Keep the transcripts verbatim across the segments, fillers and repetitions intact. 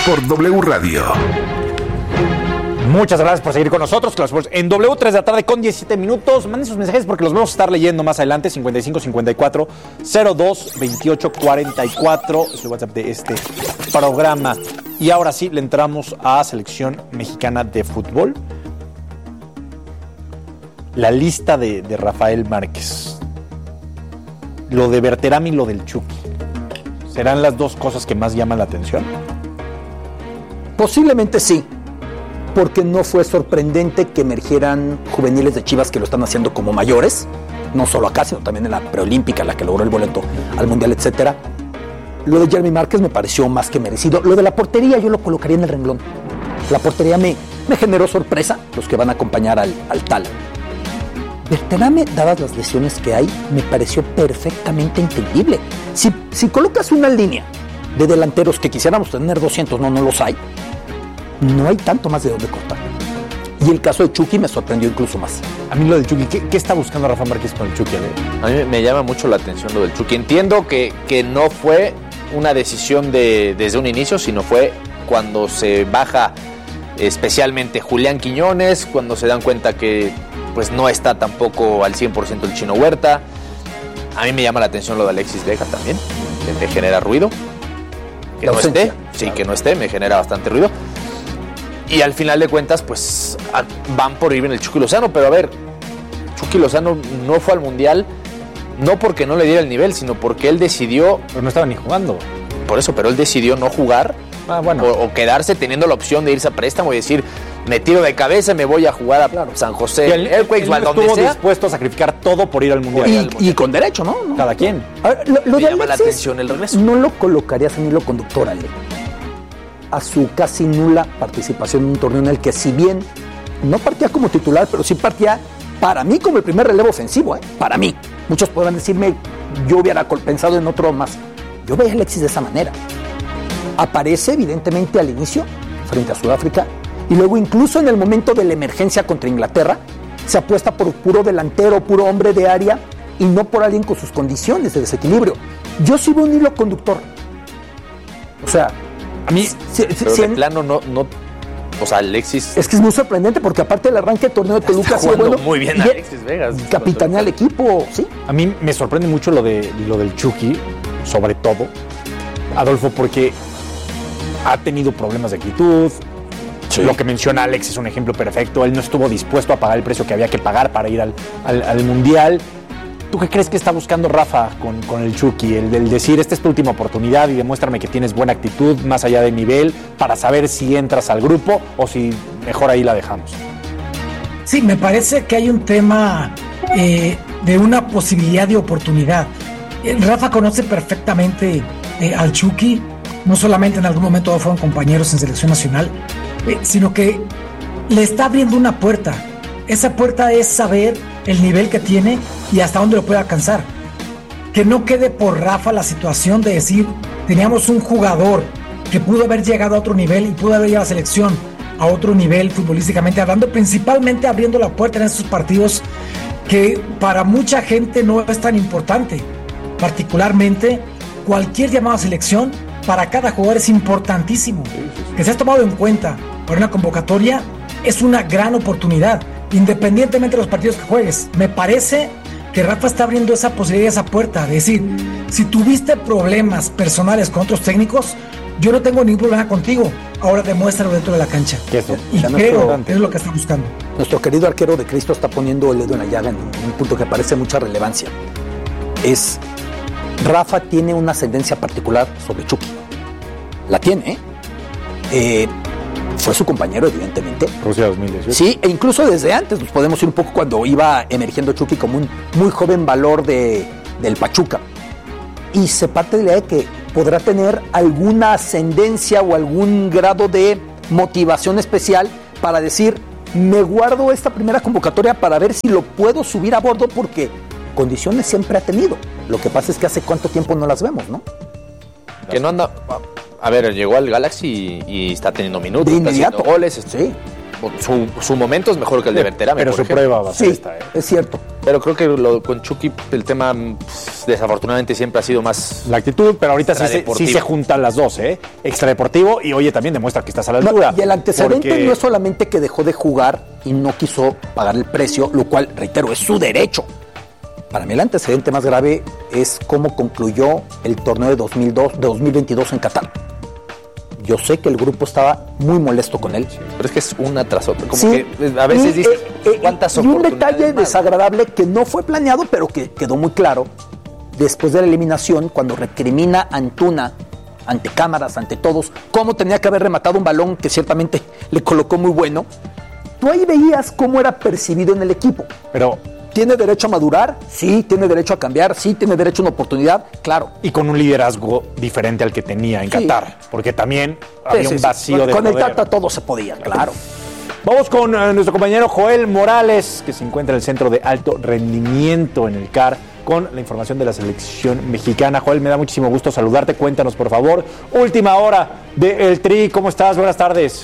por W Radio. Muchas gracias por seguir con nosotros. En W, tres de la tarde con diecisiete minutos. Manden sus mensajes porque los vamos a estar leyendo más adelante. cincuenta y cinco cincuenta y cuatro cero dos veintiocho cuarenta y cuatro es el WhatsApp de este programa. Y ahora sí, le entramos a Selección Mexicana de Fútbol. La lista de, de Rafael Márquez. Lo de Berterame y lo del Chucky. ¿Serán las dos cosas que más llaman la atención? Posiblemente sí. Porque no fue sorprendente que emergieran juveniles de Chivas que lo están haciendo como mayores, no solo acá, sino también en la preolímpica, la que logró el boleto al mundial, etcétera. Lo de Jeremy Márquez me pareció más que merecido. Lo de la portería yo lo colocaría en el renglón. La portería me, me generó sorpresa, los que van a acompañar al, al tal. Berterame, dadas las lesiones que hay, me pareció perfectamente entendible. Si, si colocas una línea de delanteros que quisiéramos tener doscientos, no, no los hay, no hay tanto más de dónde cortar. Y el caso de Chucky me sorprendió incluso más. A mí lo del Chucky, ¿qué, qué está buscando Rafa Márquez con el Chucky? A mí me llama mucho la atención lo del Chucky. Entiendo que, que no fue una decisión de, desde un inicio, sino fue cuando se baja especialmente Julián Quiñones, cuando se dan cuenta que pues no está tampoco al cien por ciento el Chino Huerta. A mí me llama la atención lo de Alexis Vega también, que me genera ruido. Que no esté, sí, que no esté, me genera bastante ruido. Y al final de cuentas, pues van por ir en el Chucky Lozano. Pero a ver, Chucky Lozano no fue al Mundial, no porque no le diera el nivel, sino porque él decidió... Pero no estaba ni jugando. Por eso, pero él decidió no jugar ah, bueno. o, o quedarse teniendo la opción de irse a préstamo y decir, me tiro de cabeza, me voy a jugar a claro. San José. Y él, él, él, él estuvo sea. dispuesto a sacrificar todo por ir al Mundial. Y, al mundial. y con derecho, ¿no? ¿no? Cada quien. A ver, lo, lo me de llama Alexis, la atención el regreso. No lo colocarías en hilo conductor, Ale, a su casi nula participación en un torneo en el que, si bien no partía como titular, pero sí partía para mí como el primer relevo ofensivo, ¿eh? Para mí. Muchos podrán decirme, yo hubiera pensado en otro más. Yo veía a Alexis de esa manera. Aparece evidentemente al inicio frente a Sudáfrica y luego incluso en el momento de la emergencia contra Inglaterra se apuesta por puro delantero, puro hombre de área y no por alguien con sus condiciones de desequilibrio. Yo sí veo un hilo conductor. O sea, a mí, si, pero si de en, plano no, no, o sea, Alexis... Es que es muy sorprendente porque aparte del arranque del torneo de Toluca... Está jugando bueno, muy bien Alexis Vegas. Capitanea al equipo, ¿sí? A mí me sorprende mucho lo, de, lo del Chucky, sobre todo, Adolfo, porque ha tenido problemas de actitud. Sí. Lo que menciona Alex es un ejemplo perfecto. Él no estuvo dispuesto a pagar el precio que había que pagar para ir al, al, al Mundial. ¿Tú qué crees que está buscando Rafa con, con el Chucky? El del decir, esta es tu última oportunidad y demuéstrame que tienes buena actitud, más allá de nivel, para saber si entras al grupo o si mejor ahí la dejamos. Sí, me parece que hay un tema eh, de una posibilidad de oportunidad. Eh, Rafa conoce perfectamente eh, al Chucky, no solamente en algún momento fueron compañeros en selección nacional, eh, sino que le está abriendo una puerta. Esa puerta es saber el nivel que tiene y hasta dónde lo puede alcanzar. Que no quede por Rafa la situación de decir, teníamos un jugador que pudo haber llegado a otro nivel y pudo haber llevado a la selección a otro nivel futbolísticamente hablando, principalmente abriendo la puerta en esos partidos que para mucha gente no es tan importante. Particularmente, cualquier llamado a selección para cada jugador es importantísimo. Que se ha tomado en cuenta por una convocatoria es una gran oportunidad, independientemente de los partidos que juegues. Me parece que Rafa está abriendo esa posibilidad, esa puerta, de decir, si tuviste problemas personales con otros técnicos, yo no tengo ningún problema contigo, ahora demuéstralo dentro de la cancha. Eso, y creo que es lo que está buscando. Nuestro querido arquero de Cristo está poniendo el dedo en la llaga en un punto que parece mucha relevancia. Es, Rafa tiene una ascendencia particular sobre Chucky. La tiene, ¿eh? eh Fue su compañero, evidentemente. Rusia dos mil dieciocho. Sí, e incluso desde antes, nos podemos ir un poco cuando iba emergiendo Chucky como un muy joven valor de, del Pachuca. Y se parte de la idea de que podrá tener alguna ascendencia o algún grado de motivación especial para decir, me guardo esta primera convocatoria para ver si lo puedo subir a bordo, porque condiciones siempre ha tenido. Lo que pasa es que hace cuánto tiempo no las vemos, ¿no? Que no anda... A ver, llegó al Galaxy y está teniendo minutos, de está haciendo inmediato. goles. Sí. Su, su momento es mejor que el de Berterame. Pero su ejemplo. prueba va a ser sí, esta, ¿eh? Es cierto. Pero creo que lo, con Chucky el tema pues, desafortunadamente siempre ha sido más la actitud, pero ahorita sí se, sí se juntan las dos, ¿eh? Extradeportivo y oye, también demuestra que estás a la altura. No, y el antecedente porque... no es solamente que dejó de jugar y no quiso pagar el precio, lo cual, reitero, es su derecho. Para mí el antecedente más grave es cómo concluyó el torneo de dos mil dos, de dos mil veintidós en Qatar. Yo sé que el grupo estaba muy molesto con él. Pero es que es una tras otra. Como sí, que a veces y, dices, eh, ¿cuántas y un oportunidades detalle más? desagradable que no fue planeado, pero que quedó muy claro después de la eliminación, cuando recrimina a Antuna ante cámaras, ante todos, cómo tenía que haber rematado un balón que ciertamente le colocó muy bueno. Tú ahí veías cómo era percibido en el equipo. Pero ¿tiene derecho a madurar? Sí. ¿Tiene derecho a cambiar? Sí. ¿Tiene derecho a una oportunidad? Claro. Y con un liderazgo diferente al que tenía en Sí. Qatar, porque también Sí, había sí, un sí. vacío Con, de con el poder. Tata todo se podía, claro. Vamos con uh, nuestro compañero Joel Morales, que se encuentra en el Centro de Alto Rendimiento en el C A R, con la información de la selección mexicana. Joel, me da muchísimo gusto saludarte. Cuéntanos, por favor, última hora de El Tri. ¿Cómo estás? Buenas tardes.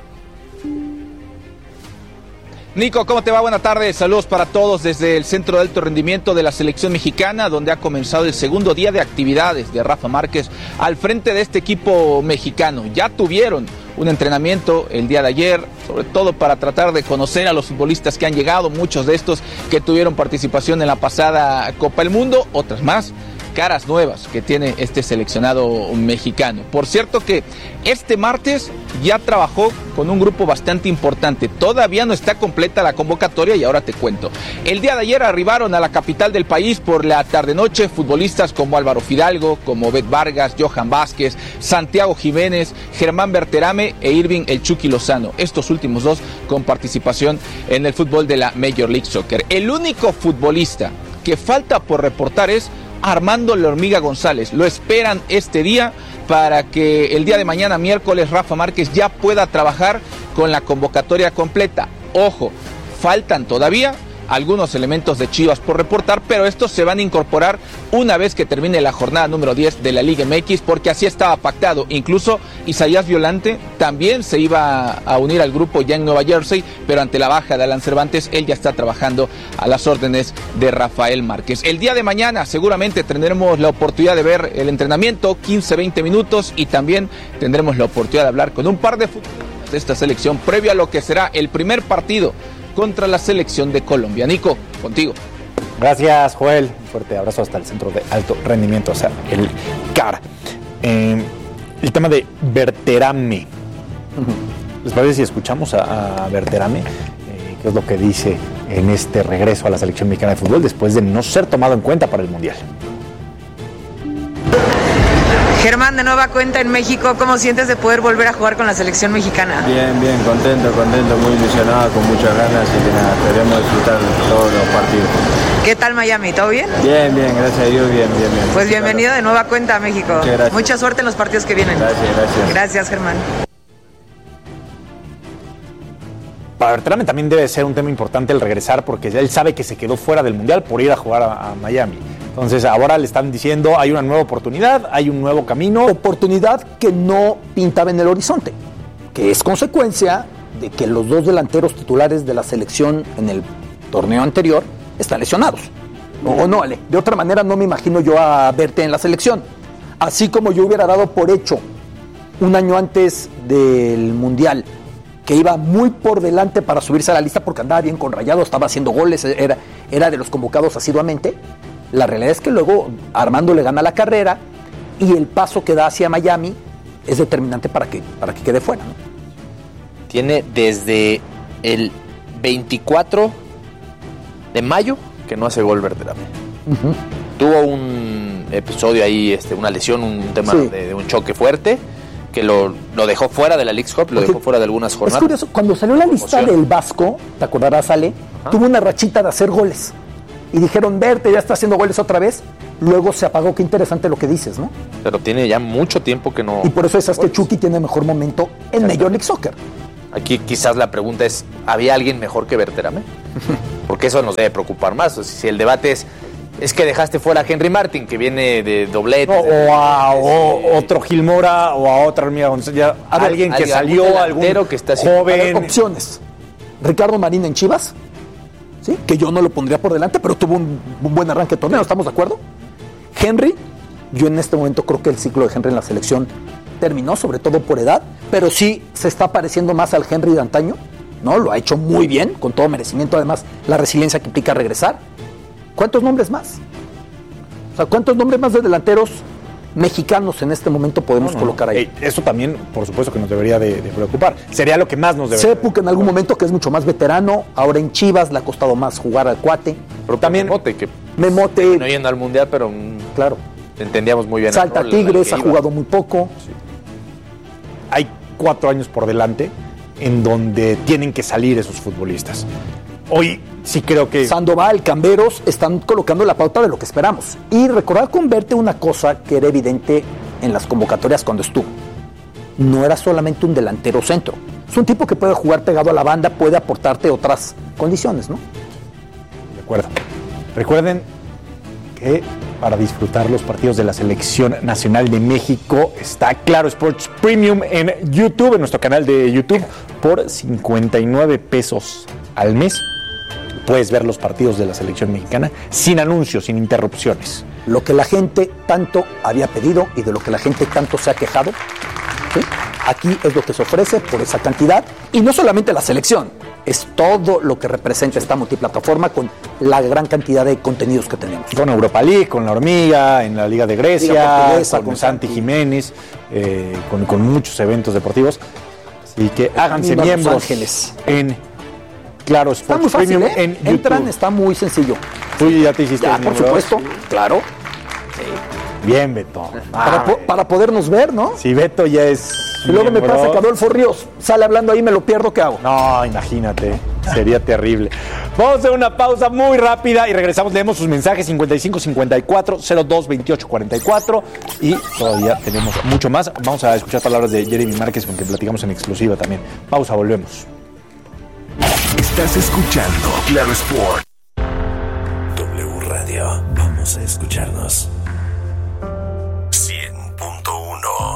Nico, ¿cómo te va? Buenas tardes, saludos para todos desde el Centro de Alto Rendimiento de la Selección Mexicana, donde ha comenzado el segundo día de actividades de Rafa Márquez al frente de este equipo mexicano. Ya tuvieron un entrenamiento el día de ayer, sobre todo para tratar de conocer a los futbolistas que han llegado, muchos de estos que tuvieron participación en la pasada Copa del Mundo, otras más, caras nuevas que tiene este seleccionado mexicano. Por cierto que este martes ya trabajó con un grupo bastante importante. Todavía no está completa la convocatoria y ahora te cuento. El día de ayer arribaron a la capital del país por la tarde-noche futbolistas como Álvaro Fidalgo, como Bet Vargas, Johan Vázquez, Santiago Jiménez, Germán Berterame e Irving El Chucky Lozano. Estos últimos dos con participación en el fútbol de la Major League Soccer. El único futbolista que falta por reportar es Armando La Hormiga González. Lo esperan este día para que el día de mañana, miércoles, Rafa Márquez ya pueda trabajar con la convocatoria completa. Ojo, faltan todavía algunos elementos de Chivas por reportar, pero estos se van a incorporar una vez que termine la jornada número diez de la Liga M X, porque así estaba pactado. Incluso Isaías Violante también se iba a unir al grupo ya en Nueva Jersey, pero ante la baja de Alan Cervantes, él ya está trabajando a las órdenes de Rafael Márquez. El día de mañana seguramente tendremos la oportunidad de ver el entrenamiento, quince, veinte minutos, y también tendremos la oportunidad de hablar con un par de futbolistas de esta selección previo a lo que será el primer partido contra la selección de Colombia. Nico, contigo. Gracias, Joel. Un fuerte abrazo hasta el Centro de Alto Rendimiento, o sea, el C A R. Eh, el tema de Berterame. ¿Les parece si escuchamos a, a Berterame? Eh, ¿Qué es lo que dice en este regreso a la selección mexicana de fútbol después de no ser tomado en cuenta para el Mundial? Germán, de nueva cuenta en México, ¿cómo sientes de poder volver a jugar con la selección mexicana? Bien, bien, contento, contento, muy ilusionado, con muchas ganas y que nada, esperemos disfrutar todos los partidos. ¿Qué tal Miami? ¿Todo bien? Bien, bien, gracias a Dios, bien, bien, bien. Pues bienvenido de nueva cuenta a México. Muchas gracias. Mucha suerte en los partidos que vienen. Gracias, gracias. Gracias, Germán. Para Berterame también debe ser un tema importante el regresar, porque él sabe que se quedó fuera del Mundial por ir a jugar a, a Miami. Entonces ahora le están diciendo hay una nueva oportunidad, hay un nuevo camino. Oportunidad que no pintaba en el horizonte, que es consecuencia de que los dos delanteros titulares de la selección en el torneo anterior están lesionados. O no, Ale, de otra manera no me imagino yo a verte en la selección. Así como yo hubiera dado por hecho un año antes del Mundial que iba muy por delante para subirse a la lista porque andaba bien con Rayados, estaba haciendo goles, era, era de los convocados asiduamente. La realidad es que luego Armando le gana la carrera y el paso que da hacia Miami es determinante para que, para que quede fuera, ¿no? Tiene desde el veinticuatro de mayo que no hace gol Berterame. Uh-huh. Tuvo un episodio ahí, este, una lesión, un tema sí. de, de un choque fuerte que lo, lo dejó fuera de la Leagues Cup, lo Porque dejó fuera de algunas jornadas. Es curioso, cuando salió la lista del Vasco, te acordarás, Ale, uh-huh. tuvo una rachita de hacer goles. Y dijeron, Verte, ya está haciendo goles otra vez. Luego se apagó. Qué interesante lo que dices, ¿no? Pero tiene ya mucho tiempo que no... Y por eso es que Chucky tiene mejor momento en Major League Soccer. Aquí quizás la pregunta es, ¿había alguien mejor que Berterame? Porque eso nos debe preocupar más. O sea, si el debate es, es que dejaste fuera a Henry Martin, que viene de doblete. No, o a o, otro Gil Mora, o a otra Hormiga González. A ver, alguien que alguien, salió, algún que está haciendo, joven. A ver, opciones. Ricardo Marín en Chivas. ¿sí? Que yo no lo pondría por delante, pero tuvo un, un buen arranque de torneo, ¿estamos de acuerdo? Henry, yo en este momento creo que el ciclo de Henry en la selección terminó, sobre todo por edad, pero sí se está pareciendo más al Henry de antaño, ¿no? Lo ha hecho muy bien, con todo merecimiento, además la resiliencia que implica regresar. ¿Cuántos nombres más? O sea, ¿cuántos nombres más de delanteros mexicanos en este momento podemos no, no, colocar ahí? Eh, eso también, por supuesto, que nos debería de, de preocupar. Sería lo que más nos debería. Sepu, que en algún momento, que es mucho más veterano, ahora en Chivas le ha costado más jugar al cuate. Pero también Memote, que Memote, no yendo al Mundial, pero claro, entendíamos muy bien. Salta el rol, Tigres, ha jugado muy poco. Sí. Hay cuatro años por delante en donde tienen que salir esos futbolistas. Hoy sí creo que Sandoval, Camberos están colocando la pauta de lo que esperamos. Y recordar con Verte una cosa que era evidente en las convocatorias cuando estuvo. No era solamente un delantero centro. Es un tipo que puede jugar pegado a la banda, puede aportarte otras condiciones, ¿no? De acuerdo. Recuerden que para disfrutar los partidos de la Selección Nacional de México está Claro Sports Premium en YouTube, en nuestro canal de YouTube, por cincuenta y nueve pesos al mes. Puedes ver los partidos de la Selección Mexicana sin anuncios, sin interrupciones. Lo que la gente tanto había pedido y de lo que la gente tanto se ha quejado, ¿sí? Aquí es lo que se ofrece por esa cantidad. Y no solamente la selección, es todo lo que representa esta multiplataforma con la gran cantidad de contenidos que tenemos. Con Europa League, con La Hormiga, en la Liga de Grecia, Liga con, con Santi Jiménez, eh, con, con muchos eventos deportivos. Así que háganse miembros Ángeles. en Claro Sports Está muy fácil, Premium ¿eh? en YouTube. Entran, está muy sencillo. Tú ya te hiciste Ya, por supuesto, claro. Bien, Beto. Para, po- para podernos ver, ¿no? Si Beto ya es... Y luego me miembro, pasa que Adolfo Ríos sale hablando ahí, me lo pierdo, ¿qué hago? No, imagínate, sería terrible. Vamos a hacer una pausa muy rápida y regresamos, leemos sus mensajes cincuenta y cinco cincuenta y cuatro cero dos veintiocho cuarenta y cuatro y todavía tenemos mucho más. Vamos a escuchar palabras de Jeremy Márquez con quien platicamos en exclusiva también. Pausa, volvemos. Estás escuchando Claro Sport. W Radio, vamos a escucharnos. cien punto uno.